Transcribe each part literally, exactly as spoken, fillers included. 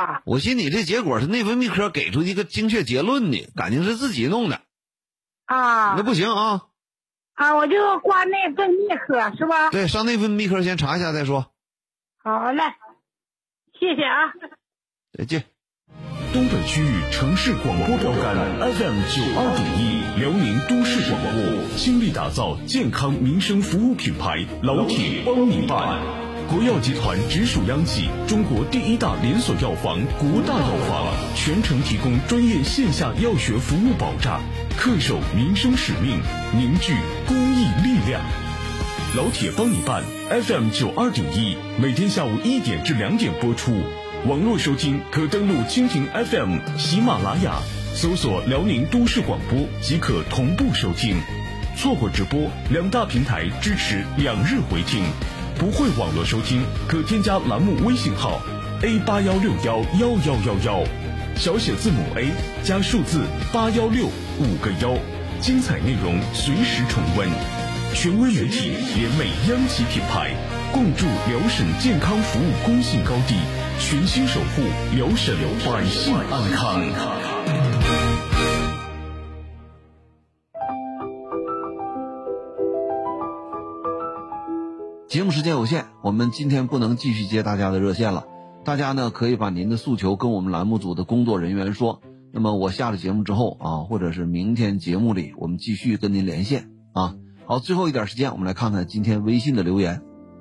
啊， 我寻思你这结果是内分泌科给出一个精确结论的，感情是自己弄的啊， 那不行啊。 啊，我就挂内分泌科是吧？ 对，上内分泌科先查一下再说。 好嘞，谢谢啊。 再见。 东北区域城市广播标杆 F M 九二点一，辽宁都市广播，倾力打造健康民生服务品牌，老铁帮你办。国药集团直属央企，中国第一大连锁药房国大药房，全程提供专业线下药学服务保障，恪守民生使命，凝聚公益力量。老铁帮你办 F M 九二点一，每天下午一点至两点播出。网络收听可登录蜻蜓 F M、喜马拉雅，搜索辽宁都市广播即可同步收听。错过直播，两大平台支持两日回听。不会网络收听，可添加栏目微信号 A 八幺六幺幺幺幺幺，小写字母 A 加数字八幺六五个幺，精彩内容随时重温。权威媒体联美央企品牌，共筑辽省健康服务公信高地，全心守护辽省百姓安康。 节目时间有限，我们今天不能继续接大家的热线了。大家呢可以把您的诉求跟我们栏目组的工作人员说。那么我下了节目之后啊，或者是明天节目里，我们继续跟您连线啊。好，最后一点时间，我们来看看今天微信的留言。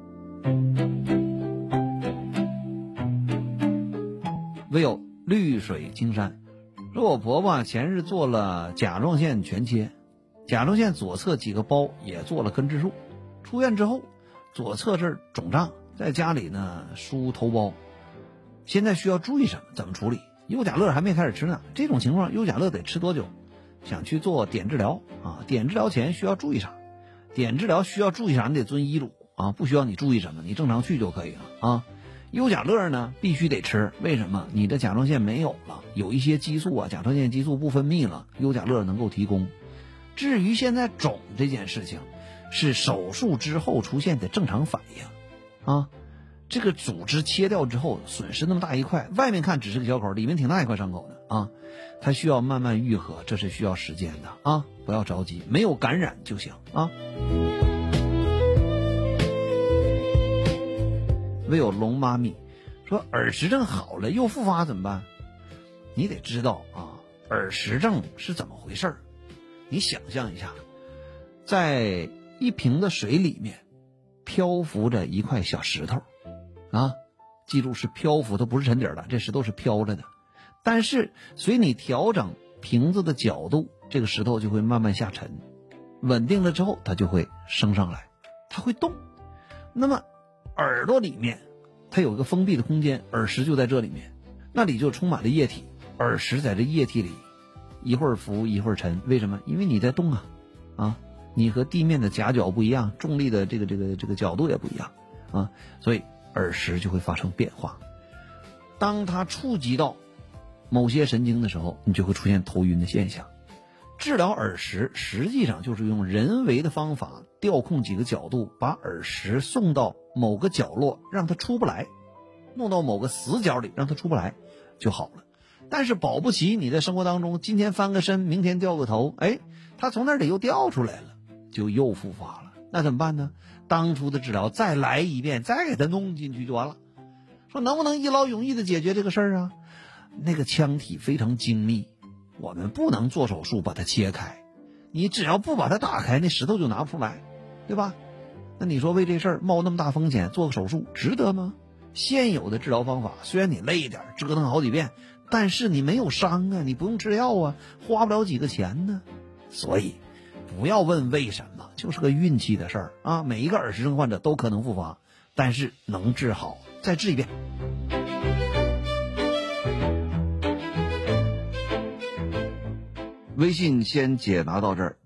唯有绿水青山说，我婆婆前日做了甲状腺全切，甲状腺左侧几个包也做了根治术，出院之后左侧这儿肿胀，在家里呢输头孢，现在需要注意什么？怎么处理？优甲乐还没开始吃呢，这种情况优甲乐得吃多久？想去做碘治疗啊？碘治疗前需要注意啥？碘治疗需要注意啥？你得遵医嘱啊，不需要你注意什么，你正常去就可以了啊。优甲乐呢必须得吃，为什么？你的甲状腺没有了，有一些激素啊，甲状腺激素不分泌了，优甲乐能够提供。至于现在肿这件事情，是手术之后出现的正常反应啊。这个组织切掉之后损失那么大一块，外面看只是个小口，里面挺大一块伤口的啊，它需要慢慢愈合，这是需要时间的啊，不要着急，没有感染就行啊。唯有龙妈咪说，耳石症好了又复发怎么办？你得知道啊，耳石症是怎么回事。你想象一下，在一瓶的水里面漂浮着一块小石头啊，记住是漂浮，它不是沉底儿的，这石头是飘着的。但是随你调整瓶子的角度，这个石头就会慢慢下沉，稳定了之后它就会升上来，它会动。那么耳朵里面它有一个封闭的空间，耳石就在这里面，那里就充满了液体，耳石在这液体里一会儿浮一会儿沉，为什么？因为你在动啊啊，你和地面的夹角不一样，重力的这个这个这个角度也不一样啊，所以耳石就会发生变化。当它触及到某些神经的时候，你就会出现头晕的现象。治疗耳石实际上就是用人为的方法调控几个角度，把耳石送到某个角落让它出不来，弄到某个死角里让它出不来就好了。但是保不齐你在生活当中今天翻个身，明天掉个头，哎，它从那里又掉出来了，就又复发了。那怎么办呢？当初的治疗再来一遍，再给它弄进去就完了。说能不能一劳永逸的解决这个事儿啊？那个腔体非常精密，我们不能做手术把它切开，你只要不把它打开，那石头就拿不出来，对吧？那你说为这事儿冒那么大风险做个手术值得吗？现有的治疗方法虽然你累一点，折腾好几遍，但是你没有伤啊，你不用吃药啊，花不了几个钱呢。所以不要问为什么，就是个运气的事儿啊。每一个耳石症患者都可能复发，但是能治好，再治一遍。微信先解答到这儿。